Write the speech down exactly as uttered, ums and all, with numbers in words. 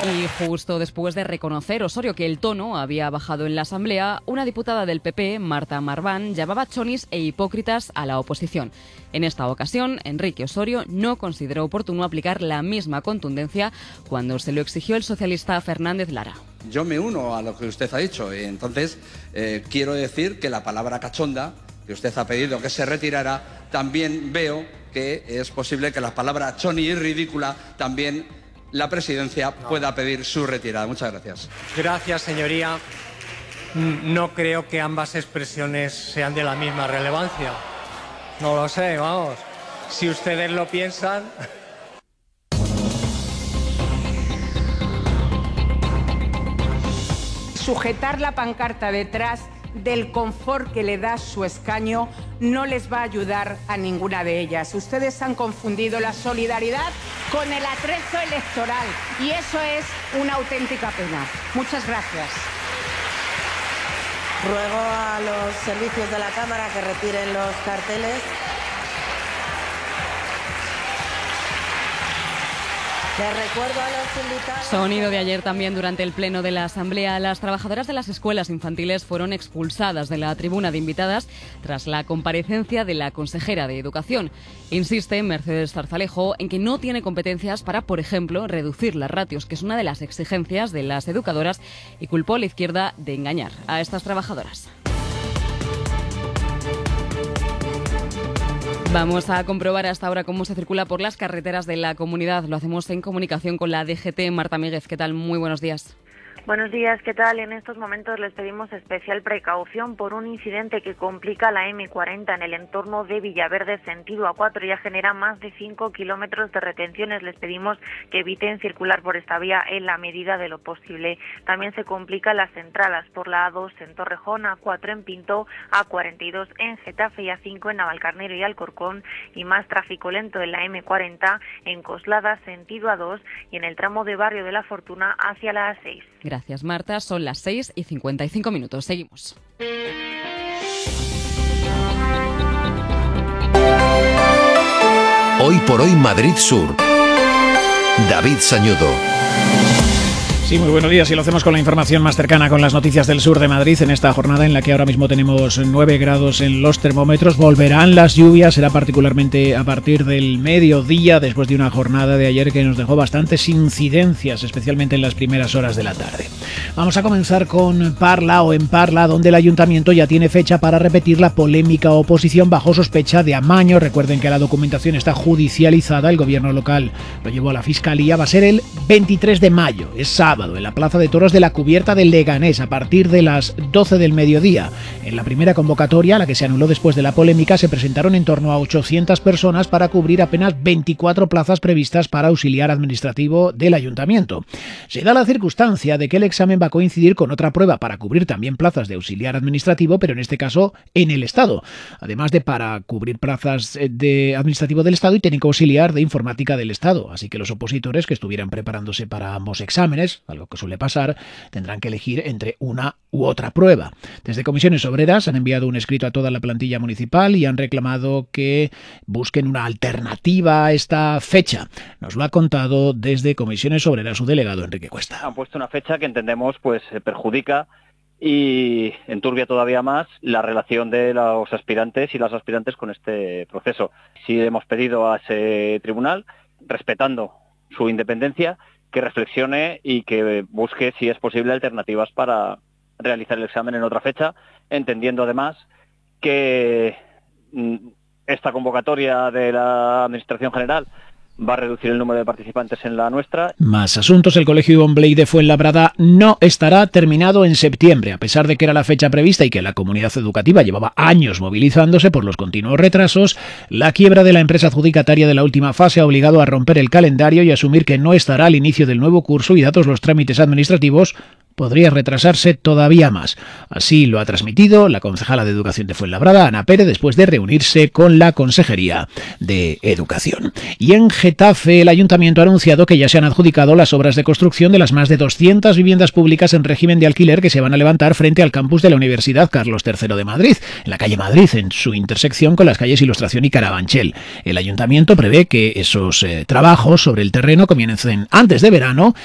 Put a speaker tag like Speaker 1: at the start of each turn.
Speaker 1: Y justo después de reconocer Osorio que el tono había bajado en la Asamblea, una diputada del P P, Marta Marván, llamaba chonis e hipócritas a la oposición. En esta ocasión, Enrique Osorio no consideró oportuno aplicar la misma contundencia cuando se lo exigió el socialista Fernández Lara.
Speaker 2: Yo me uno a lo que usted ha dicho y entonces eh, quiero decir que la palabra cachonda, que usted ha pedido que se retirara, también veo que es posible que la palabra choni y ridícula también la presidencia no. pueda pedir su retirada. Muchas gracias.
Speaker 3: Gracias, señoría. No creo que ambas expresiones sean de la misma relevancia. No lo sé, vamos. Si ustedes lo piensan...
Speaker 4: Sujetar la pancarta detrás del confort que le da su escaño no les va a ayudar a ninguna de ellas. Ustedes han confundido la solidaridad con el atrezo electoral y eso es una auténtica pena. Muchas gracias.
Speaker 5: Ruego a los servicios de la Cámara que retiren los carteles. Les recuerdo a los invitados...
Speaker 1: Sonido de ayer también durante el pleno de la Asamblea. Las trabajadoras de las escuelas infantiles fueron expulsadas de la tribuna de invitadas tras la comparecencia de la consejera de Educación. Insiste Mercedes Zarzalejo en que no tiene competencias para, por ejemplo, reducir las ratios, que es una de las exigencias de las educadoras, y culpó a la izquierda de engañar a estas trabajadoras. Vamos a comprobar hasta ahora cómo se circula por las carreteras de la comunidad. Lo hacemos en comunicación con la D G T. Marta Míguez, ¿qué tal? Muy buenos días.
Speaker 6: Buenos días, ¿qué tal? En estos momentos les pedimos especial precaución por un incidente que complica la eme cuarenta en el entorno de Villaverde, sentido A cuatro. Ya genera más de cinco kilómetros de retenciones. Les pedimos que eviten circular por esta vía en la medida de lo posible. También se complican las entradas por la A dos en Torrejón, A cuatro en Pinto, A cuarenta y dos en Getafe y A cinco en Navalcarnero y Alcorcón, y más tráfico lento en la eme cuarenta en Coslada, sentido A dos, y en el tramo de Barrio de la Fortuna hacia la A seis.
Speaker 1: Gracias, Marta. Son las seis y cincuenta y cinco minutos. Seguimos.
Speaker 7: Hoy por hoy Madrid Sur. David Sañudo.
Speaker 8: Sí, muy buenos días y lo hacemos con la información más cercana, con las noticias del sur de Madrid en esta jornada en la que ahora mismo tenemos nueve grados en los termómetros. Volverán las lluvias, será particularmente a partir del mediodía, después de una jornada de ayer que nos dejó bastantes incidencias, especialmente en las primeras horas de la tarde. Vamos a comenzar con Parla o en Parla, donde el ayuntamiento ya tiene fecha para repetir la polémica oposición bajo sospecha de amaño. Recuerden que la documentación está judicializada, el gobierno local lo llevó a la fiscalía. Va a ser el veintitrés de mayo, es sábado, en la Plaza de Toros de la Cubierta del Leganés, a partir de las doce del mediodía. En la primera convocatoria, la que se anuló después de la polémica, se presentaron en torno a ochocientas personas para cubrir apenas veinticuatro plazas previstas para auxiliar administrativo del ayuntamiento. Se da la circunstancia de que el examen va a coincidir con otra prueba para cubrir también plazas de auxiliar administrativo, pero en este caso en el Estado, además de para cubrir plazas de administrativo del Estado y técnico auxiliar de informática del Estado. Así que los opositores que estuvieran preparándose para ambos exámenes, algo que suele pasar, tendrán que elegir entre una u otra prueba. Desde Comisiones Obreras han enviado un escrito a toda la plantilla municipal y han reclamado que busquen una alternativa a esta fecha. Nos lo ha contado desde Comisiones Obreras su delegado Enrique Cuesta.
Speaker 9: Han puesto una fecha que entendemos pues perjudica y enturbia todavía más la relación de los aspirantes y las aspirantes con este proceso. Sí hemos pedido a ese tribunal, respetando su independencia, que reflexione y que busque, si es posible, alternativas para realizar el examen en otra fecha, entendiendo además que esta convocatoria de la Administración General va a reducir el número de participantes en la nuestra.
Speaker 8: Más asuntos. El Colegio Ivonne Blay de Fuenlabrada no estará terminado en septiembre, a pesar de que era la fecha prevista y que la comunidad educativa llevaba años movilizándose por los continuos retrasos. La quiebra de la empresa adjudicataria de la última fase ha obligado a romper el calendario y asumir que no estará al inicio del nuevo curso y, dados los trámites administrativos, podría retrasarse todavía más. Así lo ha transmitido la concejala de Educación de Fuenlabrada, Ana Pérez, después de reunirse con la Consejería de Educación. Y en Getafe, el Ayuntamiento ha anunciado que ya se han adjudicado las obras de construcción de las más de doscientas viviendas públicas en régimen de alquiler que se van a levantar frente al campus de la Universidad Carlos tercero de Madrid, en la calle Madrid, en su intersección con las calles Ilustración y Carabanchel. El Ayuntamiento prevé que esos eh, trabajos sobre el terreno comiencen antes de verano